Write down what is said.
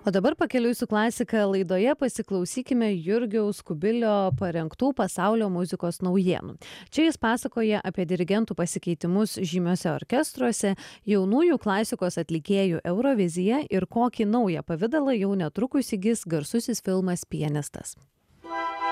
O dabar pakeliui su klasika laidoje pasiklausykime Jurgiaus Kubilio parengtų pasaulio muzikos naujienų. Čia jis pasakoja apie dirigentų pasikeitimus žymiuose orkestruose, jaunųjų klasikos atlikėjų Euroviziją ir kokį naują pavidalą jau netrukus įgis garsusis filmas Pianistas.